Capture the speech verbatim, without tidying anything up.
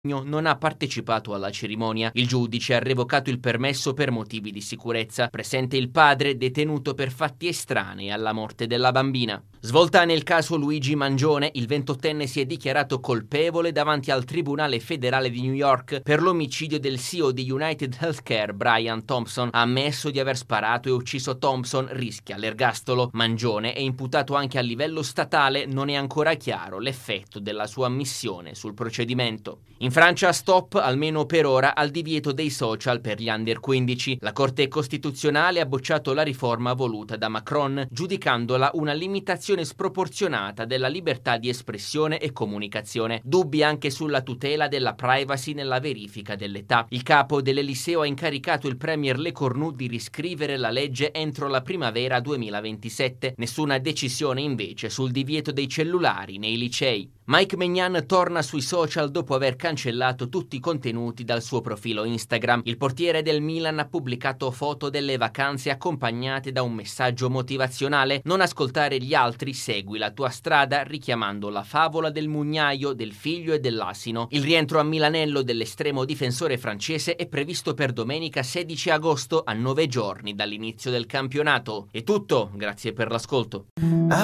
non ha partecipato alla cerimonia. Il giudice ha revocato il permesso per motivi di sicurezza. Presente il padre, detenuto per fatti estranei alla morte della bambina. Svolta nel caso Luigi Mangione, il ventottenne si è dichiarato colpevole davanti al Tribunale federale di New York per l'omicidio del C E O di United Healthcare, Brian Thompson. Ha ammesso di aver sparato e ucciso Thompson, rischia l'ergastolo. Mangione è imputato anche a livello statale, non è ancora chiaro l'effetto della sua ammissione sul procedimento. In Francia stop, almeno per ora, al divieto dei social per gli under quindici. La Corte Costituzionale ha bocciato la riforma voluta da Macron, giudicandola una limitazione sproporzionata della libertà di espressione e comunicazione. Dubbi anche sulla tutela della privacy nella verifica dell'età. Il capo dell'Eliseo ha incaricato il premier Lecornu di riscrivere la legge entro la primavera duemilaventisette. Nessuna decisione invece sul divieto dei cellulari nei licei. Mike Maignan torna sui social dopo aver cancellato tutti i contenuti dal suo profilo Instagram. Il portiere del Milan ha pubblicato foto delle vacanze accompagnate da un messaggio motivazionale: non ascoltare gli altri, segui la tua strada, richiamando la favola del mugnaio, del figlio e dell'asino. Il rientro a Milanello dell'estremo difensore francese è previsto per domenica sedici agosto, a nove giorni dall'inizio del campionato. È tutto, grazie per l'ascolto.